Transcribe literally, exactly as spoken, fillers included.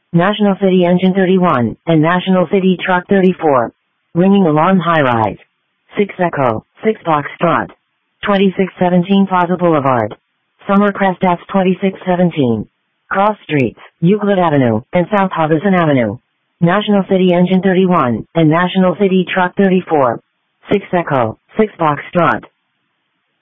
National City Engine thirty-one, and National City Truck thirty-four. Ringing alarm high-rise. six Echo, six Foxtrot. twenty-six seventeen Plaza Boulevard. Summercrest F twenty-six seventeen. Cross Streets, Euclid Avenue, and South Harbison Avenue. National City Engine thirty-one, and National City Truck thirty-four. six Echo, six Foxtrot.